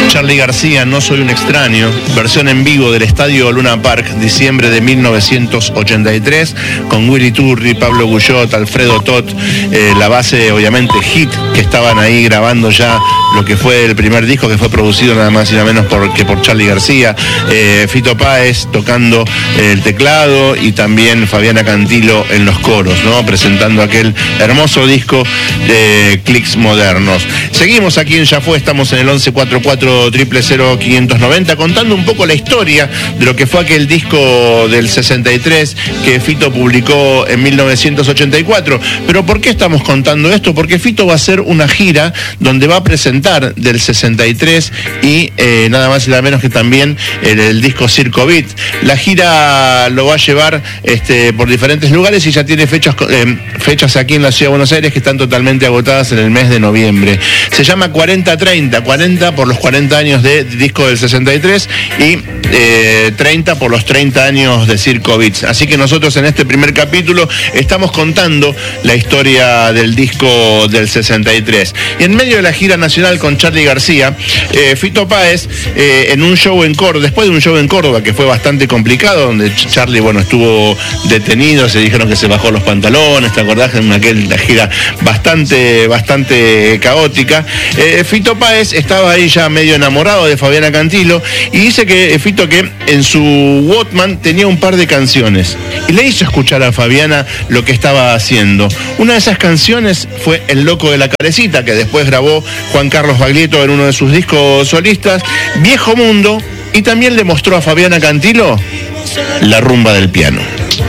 Charly García, No soy un extraño, versión en vivo del Estadio Luna Park, diciembre de 1983, con Willy Turri, Pablo Guyot, Alfredo Tot, la base obviamente Hit, que estaban ahí grabando ya lo que fue el primer disco, que fue producido nada más y nada menos por Charly García, Fito Páez tocando el teclado y también Fabiana Cantilo en los coros, ¿no? Presentando aquel hermoso disco de Clics Modernos. Seguimos aquí en Ya Fue, estamos en el 1144-000-590, contando un poco la historia de lo que fue aquel disco del 63 que Fito publicó en 1984. Pero ¿por qué estamos contando esto? Porque Fito va a hacer una gira donde va a presentar del 63 y nada más y nada menos que también el disco Circo Beat. La gira lo va a llevar por diferentes lugares y ya tiene fechas aquí en la Ciudad de Buenos Aires que están totalmente agotadas en el mes de noviembre. Se llama 40-30, 40 por los 40 años de disco del 63 y 30 por los 30 años de Circo Beats. Así que nosotros en este primer capítulo estamos contando la historia del disco del 63. Y en medio de la gira nacional con Charly García, Fito Páez, en un show en Córdoba, después de un show en Córdoba que fue bastante complicado, donde Charly, estuvo detenido, se dijeron que se bajó los pantalones, ¿te acordás? En la gira bastante caótica. Fito Páez estaba ahí ya medio enamorado de Fabiana Cantilo y dice que Fito que en su Walkman tenía un par de canciones y le hizo escuchar a Fabiana lo que estaba haciendo. Una de esas canciones fue El Loco de la Carecita, que después grabó Juan Carlos Baglietto en uno de sus discos solistas, Viejo Mundo, y también le mostró a Fabiana Cantilo La Rumba del Piano.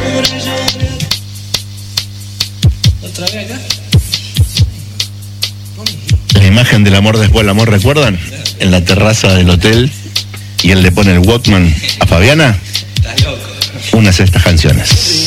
La imagen del amor después del amor, ¿recuerdan? En la terraza del hotel y él le pone el Walkman a Fabiana. Unas de estas canciones.